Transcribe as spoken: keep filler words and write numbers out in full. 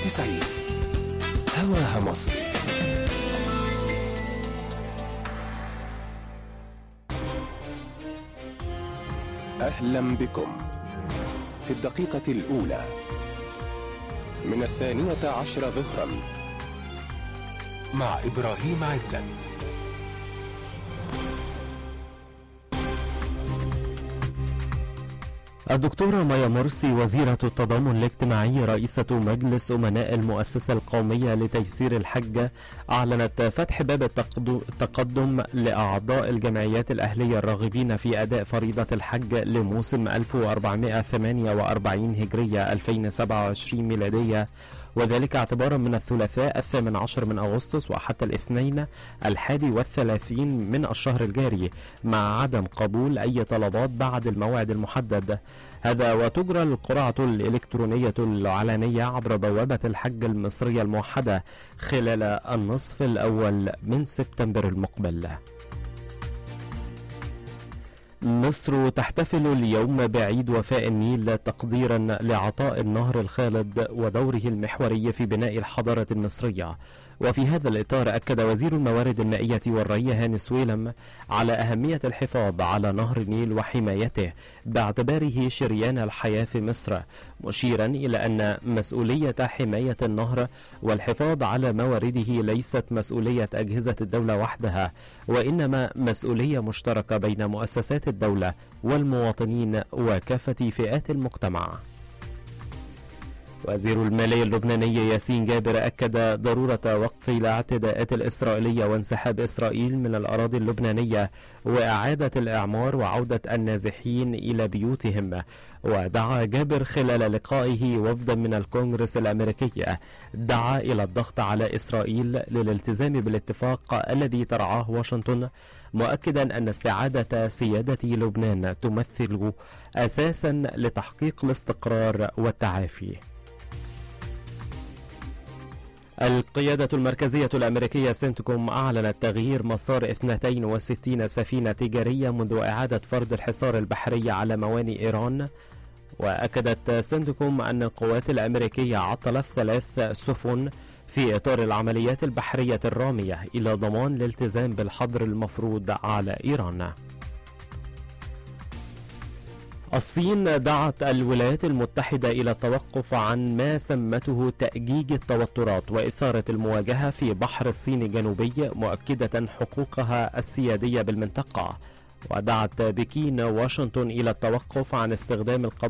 وتسعين هواها مصري. أهلا بكم في الدقيقة الأولى من الثانية عشر ظهرا مع إبراهيم عزت. الدكتورة مايا مرسي وزيرة التضامن الاجتماعي رئيسة مجلس أمناء المؤسسة القومية لتيسير الحج أعلنت فتح باب التقدم لأعضاء الجمعيات الأهلية الراغبين في أداء فريضة الحج لموسم ألف وأربعمائة وثمانية وأربعين هجرية ألفين وسبعة وعشرين ميلادية، وذلك اعتبارا من الثلاثاء الثامن عشر من أغسطس وحتى الاثنين الحادي والثلاثين من الشهر الجاري، مع عدم قبول أي طلبات بعد الموعد المحدد. هذا وتجرى القرعة الإلكترونية العلنية عبر بوابة الحج المصرية الموحدة خلال النصف الأول من سبتمبر المقبل. مصر تحتفل اليوم بعيد وفاء النيل تقديرا لعطاء النهر الخالد ودوره المحوري في بناء الحضارة المصرية. وفي هذا الإطار أكد وزير الموارد المائية والري هاني سويلم على أهمية الحفاظ على نهر النيل وحمايته باعتباره شريان الحياة في مصر، مشيرا إلى أن مسؤولية حماية النهر والحفاظ على موارده ليست مسؤولية أجهزة الدولة وحدها، وإنما مسؤولية مشتركة بين مؤسسات الدولة والمواطنين وكافة فئات المجتمع. وزير المالية اللبناني ياسين جابر أكد ضرورة وقف الاعتداءات الإسرائيلية وانسحاب إسرائيل من الأراضي اللبنانية وإعادة الإعمار وعودة النازحين إلى بيوتهم. ودعا جابر خلال لقائه وفدا من الكونغرس الأمريكي دعا إلى الضغط على إسرائيل للالتزام بالاتفاق الذي ترعاه واشنطن، مؤكدا أن استعادة سيادة لبنان تمثل أساسا لتحقيق الاستقرار والتعافي. القيادة المركزية الأمريكية سنتكوم أعلنت تغيير مسار اثنتين وستين سفينة تجارية منذ إعادة فرض الحصار البحري على موانئ إيران. وأكدت سنتكوم أن القوات الأمريكية عطلت ثلاث سفن في إطار العمليات البحرية الرامية إلى ضمان الالتزام بالحظر المفروض على إيران. الصين دعت الولايات المتحدة إلى التوقف عن ما سمته تأجيج التوترات وإثارة المواجهة في بحر الصين الجنوبي، مؤكدة حقوقها السيادية بالمنطقة. ودعت بكين واشنطن إلى التوقف عن استخدام القضاء